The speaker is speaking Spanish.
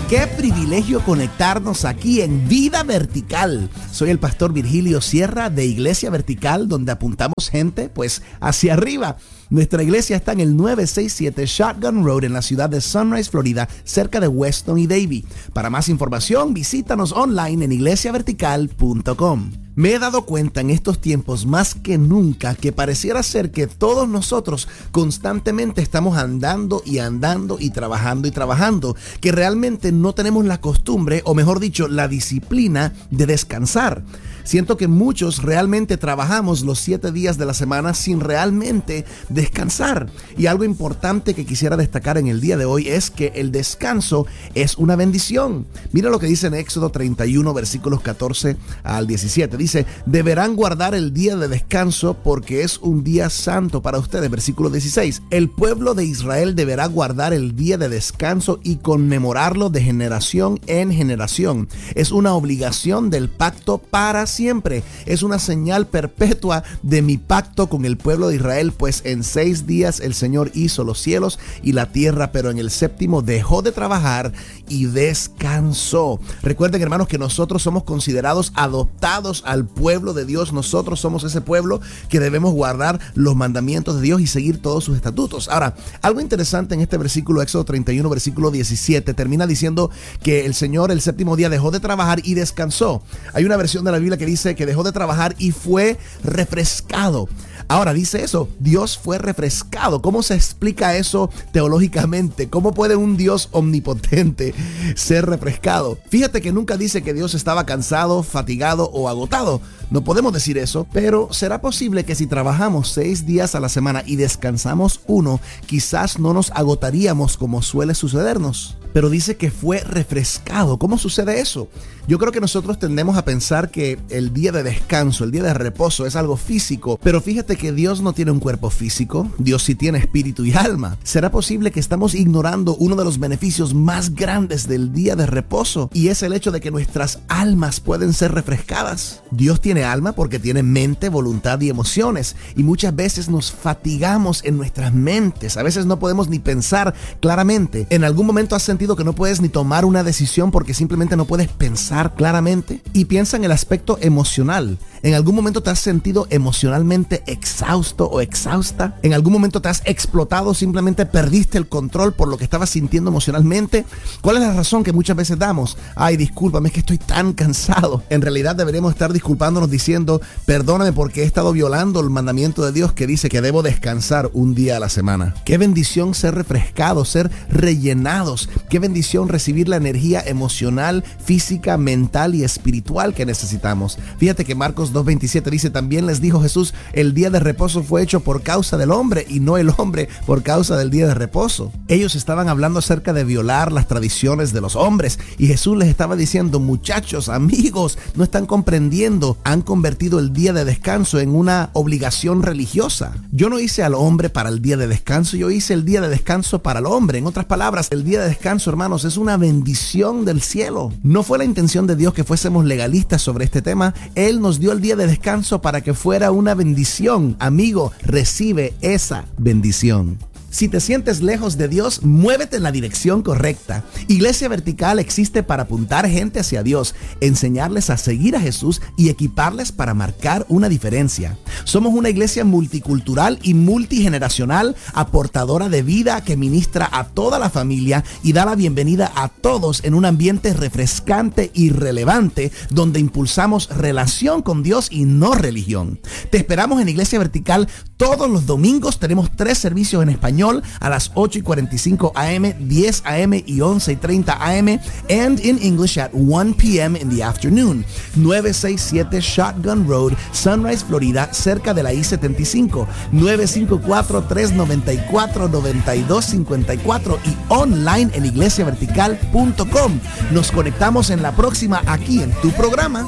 Qué privilegio conectarnos aquí en Vida Vertical. Soy el pastor Virgilio Sierra de Iglesia Vertical, donde apuntamos gente pues hacia arriba. Nuestra iglesia está en el 967 Shotgun Road en la ciudad de Sunrise, Florida, cerca de Weston y Davie. Para más información, visítanos online en iglesiavertical.com. Me he dado cuenta en estos tiempos más que nunca que pareciera ser que todos nosotros constantemente estamos andando y trabajando, que realmente no tenemos la costumbre, o mejor dicho, la disciplina de descansar. Siento que muchos realmente trabajamos los 7 días de la semana sin realmente descansar. Y algo importante que quisiera destacar en el día de hoy es que el descanso es una bendición. Mira lo que dice en Éxodo 31, versículos 14 al 17. Dice, deberán guardar el día de descanso porque es un día santo para ustedes. Versículo 16. El pueblo de Israel deberá guardar el día de descanso y conmemorarlo de generación en generación. Es una obligación del pacto para siempre. Es una señal perpetua de mi pacto con el pueblo de Israel, pues en 6 días el Señor hizo los cielos y la tierra, pero en el 7º dejó de trabajar y descansó. Recuerden, hermanos, que nosotros somos considerados adoptados al pueblo de Dios. Nosotros somos ese pueblo que debemos guardar los mandamientos de Dios y seguir todos sus estatutos. Ahora, algo interesante en este versículo, Éxodo 31, versículo 17, termina diciendo que el Señor el 7º día dejó de trabajar y descansó. Hay una versión de la Biblia que dice que dejó de trabajar y fue refrescado. Ahora dice eso, Dios fue refrescado. ¿Cómo se explica eso teológicamente? ¿Cómo puede un Dios omnipotente ser refrescado? Fíjate que nunca dice que Dios estaba cansado, fatigado o agotado. No podemos decir eso, pero ¿será posible que si trabajamos 6 días a la semana y descansamos 1, quizás no nos agotaríamos como suele sucedernos? Pero dice que fue refrescado. ¿Cómo sucede eso? Yo creo que nosotros tendemos a pensar que el día de descanso, el día de reposo es algo físico, pero fíjate que Dios no tiene un cuerpo físico, Dios sí tiene espíritu y alma. ¿Será posible que estamos ignorando uno de los beneficios más grandes del día de reposo? Y es el hecho de que nuestras almas pueden ser refrescadas. Dios tiene alma porque tiene mente, voluntad y emociones, y muchas veces nos fatigamos en nuestras mentes. A veces no podemos ni pensar claramente. ¿En algún momento has sentido que no puedes ni tomar una decisión porque simplemente no puedes pensar claramente? Y piensa en el aspecto emocional. ¿En algún momento te has sentido emocionalmente exhausto o exhausta? ¿En algún momento te has explotado, simplemente perdiste el control por lo que estabas sintiendo emocionalmente? ¿Cuál es la razón que muchas veces damos? Ay, discúlpame, es que estoy tan cansado. En realidad deberíamos estar disculpándonos diciendo, perdóname porque he estado violando el mandamiento de Dios que dice que debo descansar un día a la semana. Qué bendición ser refrescados, ser rellenados. Qué bendición recibir la energía emocional, física, mental y espiritual que necesitamos. Fíjate que Marcos 2:27 dice, también les dijo Jesús, el día de reposo fue hecho por causa del hombre y no el hombre por causa del día de reposo. Ellos estaban hablando acerca de violar las tradiciones de los hombres y Jesús les estaba diciendo, muchachos, amigos, no están comprendiendo, han convertido el día de descanso en una obligación religiosa. Yo no hice al hombre para el día de descanso, yo hice el día de descanso para el hombre. En otras palabras, el día de descanso, hermanos, es una bendición del cielo. No fue la intención de Dios que fuésemos legalistas sobre este tema. Él nos dio el día de descanso para que fuera una bendición. Amigo, recibe esa bendición. Si te sientes lejos de Dios, muévete en la dirección correcta. Iglesia Vertical existe para apuntar gente hacia Dios, enseñarles a seguir a Jesús y equiparles para marcar una diferencia. Somos una iglesia multicultural y multigeneracional, aportadora de vida que ministra a toda la familia y da la bienvenida a todos en un ambiente refrescante y relevante, donde impulsamos relación con Dios y no religión. Te esperamos en Iglesia Vertical todos los domingos. Tenemos 3 servicios en español a las 8:45 a.m., 10 a.m. y 11:30 a.m. and in English at 1 p.m. in the afternoon. 967 Shotgun Road, Sunrise, Florida, cerca de la I-75. 954-394-9254 y online en iglesiavertical.com. Nos conectamos en la próxima aquí en tu programa